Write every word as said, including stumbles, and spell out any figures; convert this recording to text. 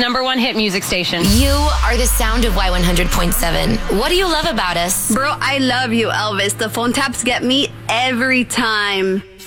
number one hit music station. You are the sound of Y one hundred point seven. What do you love about us? Bro, I love you, Elvis. The phone taps get me every time.